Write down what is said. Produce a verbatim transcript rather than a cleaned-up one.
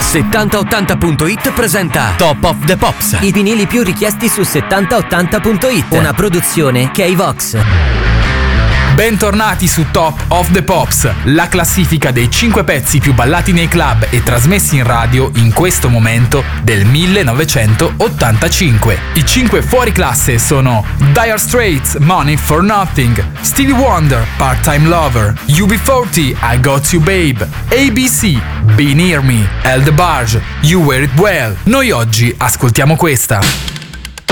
settanta ottanta punto it presenta Top of the Pops. I vinili più richiesti su settanta ottanta punto it. Una produzione K-Vox. Bentornati su Top of the Pops, la classifica dei cinque pezzi più ballati nei club e trasmessi in radio in questo momento del millenovecentottantacinque. I cinque fuori classe sono Dire Straits, Money for Nothing, Stevie Wonder, Part-Time Lover, U B quaranta, I Got You Babe, A B C, Be Near Me, El DeBarge, You Wear It Well. Noi oggi ascoltiamo questa.